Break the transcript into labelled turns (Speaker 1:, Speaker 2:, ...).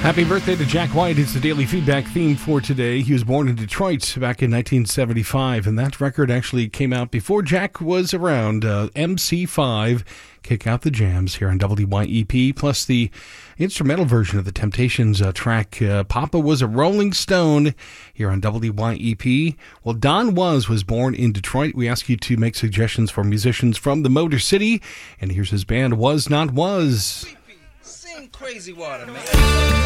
Speaker 1: Happy birthday to Jack White. It's the daily feedback theme for today. He was born in Detroit back in 1975, and that record actually came out before Jack was around. MC5, Kick Out the Jams, here on WYEP, plus the instrumental version of the Temptations track, Papa Was a Rolling Stone, here on WYEP. Well, Don Was born in Detroit. We ask you to make suggestions for musicians from the Motor City, and here's his band, Was Not Was.
Speaker 2: Sing Crazy Water, man.